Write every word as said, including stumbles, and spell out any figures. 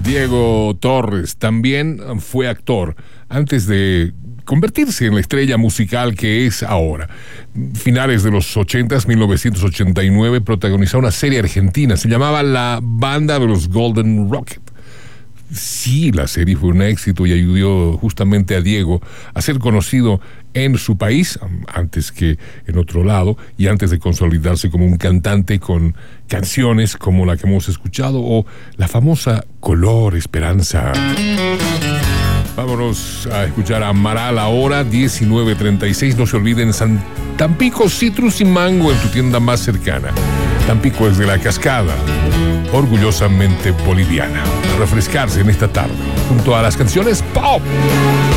Diego Torres también fue actor antes de convertirse en la estrella musical que es ahora. Finales de los ochentas, mil novecientos ochenta y nueve, protagonizó una serie argentina, se llamaba La Banda de los Golden Rocket. Sí, la serie fue un éxito y ayudó justamente a Diego a ser conocido en su país, antes que en otro lado, y antes de consolidarse como un cantante con canciones como la que hemos escuchado o la famosa Color Esperanza. Vámonos a escuchar a Amaral ahora, diecinueve treinta y seis. No se olviden, San Tampico Citrus y Mango en tu tienda más cercana. Tampico es de la Cascada, orgullosamente boliviana. A refrescarse en esta tarde, junto a las canciones pop.